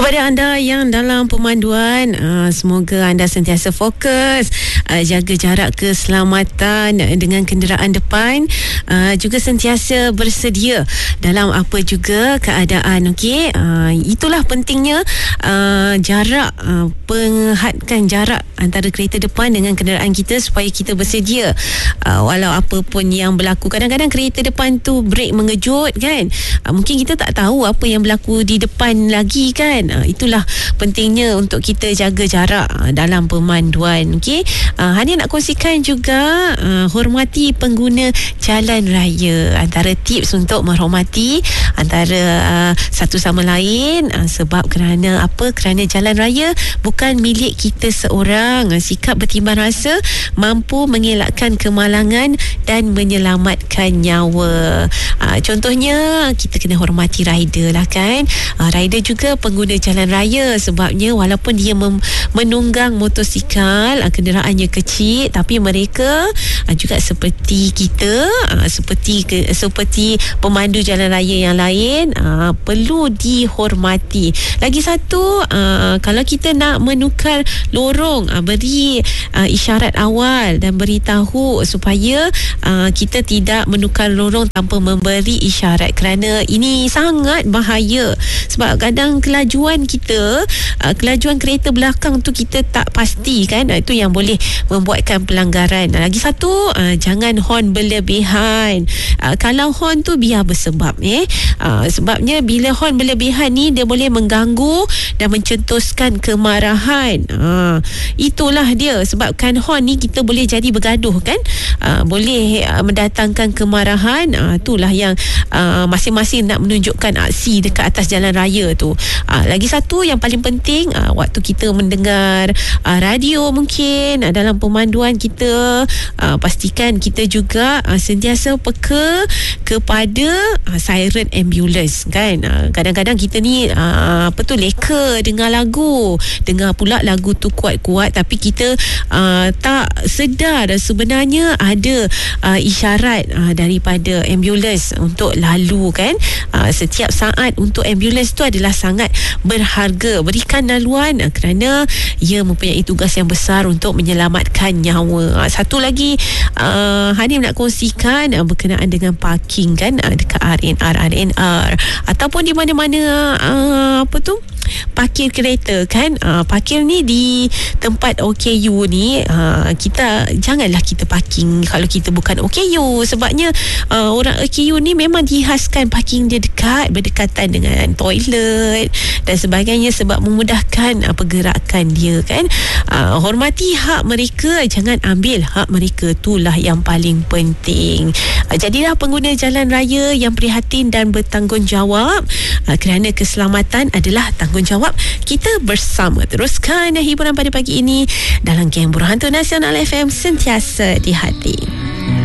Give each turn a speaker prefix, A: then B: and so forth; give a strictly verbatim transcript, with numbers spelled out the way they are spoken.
A: Kepada anda yang dalam pemanduan, uh, semoga anda sentiasa fokus, uh, jaga jarak keselamatan dengan kenderaan depan, uh, juga sentiasa bersedia dalam apa juga keadaan. Okey, uh, itulah pentingnya uh, jarak, uh, penghadkan jarak antara kereta depan dengan kenderaan kita supaya kita bersedia uh, walau apa pun yang berlaku. Kadang-kadang kereta depan tu brek mengejut kan, uh, mungkin kita tak tahu apa yang berlaku di depan lagi kan. Uh, itulah pentingnya untuk kita jaga jarak uh, dalam pemanduan. Okey, uh, Hani nak kongsikan juga uh, hormati pengguna jalan raya. Antara tips untuk menghormati antara uh, satu sama lain, uh, sebab kerana apa? Kerana jalan raya bukan milik kita seorang. Uh, sikap bertimbang rasa mampu mengelakkan kemalangan dan menyelamatkan nyawa. Uh, contohnya kita kena hormati rider lah kan. Uh, rider juga pengguna jalan raya, sebabnya walaupun dia mem- menunggang motosikal, uh, kenderaannya kecil, tapi mereka uh, juga seperti kita, uh, seperti ke, seperti pemandu jalan raya yang lain, uh, perlu dihormati. Lagi satu, uh, kalau kita nak menukar lorong, uh, beri uh, isyarat awal dan beritahu supaya uh, kita tidak menukar lorong tanpa memberi isyarat, kerana ini sangat bahaya. Sebab kadang kelajuan kita, uh, kelajuan kereta belakang tu kita tak pasti kan, uh, itu yang boleh membuatkan pelanggaran. Lagi satu, uh, jangan horn berlebihan. Uh, kalau horn tu biar bersebab eh. Uh, sebabnya bila horn berlebihan ni dia boleh mengganggu dan mencetuskan kemarahan. Uh, itulah dia, sebabkan horn ni kita boleh jadi bergaduh kan, uh, boleh uh, mendatangkan kemarahan. Uh, itulah yang uh, masing-masing nak menunjukkan aksi dekat atas jalan raya tu. Uh, lagi satu yang paling penting, uh, waktu kita mendengar uh, radio mungkin uh, dalam pemanduan kita, uh, pastikan kita juga uh, sentiasa peka kepada uh, siren ambulans kan. Uh, kadang-kadang kita ni uh, apa tu leka dengar lagu, dengar pula lagu tu kuat-kuat, tapi kita uh, tak sedar sebenarnya ada uh, isyarat uh, daripada ambulans untuk lalu kan. Uh, setiap saat untuk ambulans tu adalah sangat berharga. Berikan laluan uh, kerana ia mempunyai tugas yang besar untuk menyelamatkan nyawa. Uh, satu lagi uh, Hanim nak kongsikan uh, berkenaan dengan parking kan, uh, dekat R N R R N R ataupun di mana-mana uh, apa tu parkir kereta kan. Uh, parkir ni di tempat O K U ni, uh, kita janganlah kita parking kalau kita bukan O K U, sebabnya uh, orang O K U ni memang dihaskan parking dia dekat, berdekatan dengan toilet dan sebagainya, sebab memudahkan uh, pergerakan dia kan. Uh, hormati hak mereka, jangan ambil hak mereka, itulah yang paling penting. Uh, jadilah pengguna jalan raya yang prihatin dan bertanggungjawab, uh, kerana keselamatan adalah tanggungjawab kita bersama. Teruskan hiburan pada pagi ini dalam Geng Burhantu Nasional F M, sentiasa di hati.